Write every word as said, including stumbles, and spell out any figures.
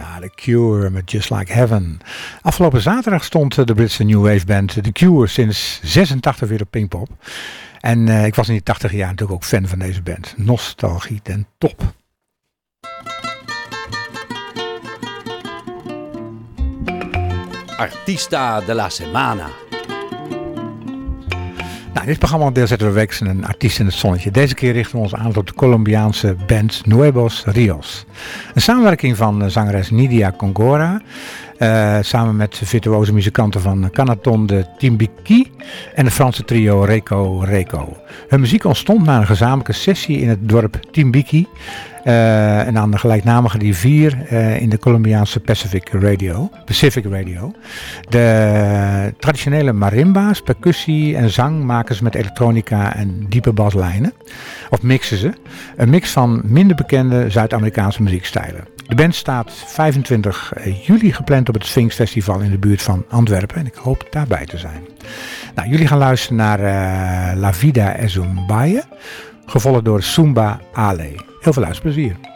Ja, The Cure met Just Like Heaven. Afgelopen zaterdag stond de Britse New Wave band The Cure sinds zesentachtig weer op Pinkpop. En uh, ik was in die tachtig jaar natuurlijk ook fan van deze band. Nostalgie ten top. Artista de la Semana. Nou, in dit programma zetten we wekelijks een artiest in het zonnetje. Deze keer richten we ons aan op de Colombiaanse band Nuevos Rios. Een samenwerking van zangeres Nidia Congora. Uh, samen met virtuoze muzikanten van Canaton de Timbiqui en het Franse trio Reco Reco. Hun muziek ontstond na een gezamenlijke sessie in het dorp Timbiqui. Uh, en aan de gelijknamige rivier uh, in de Colombiaanse Pacific Radio. Pacific Radio. De traditionele marimba's, percussie en zang maken ze met elektronica en diepe baslijnen. Of mixen ze. Een mix van minder bekende Zuid-Amerikaanse muziekstijlen. De band staat vijfentwintig juli gepland op het Sphinx Festival in de buurt van Antwerpen. En ik hoop daarbij te zijn. Nou, jullie gaan luisteren naar uh, La Vida es un Baile, gevolgd door Sumba Ale. Heel veel luisterplezier.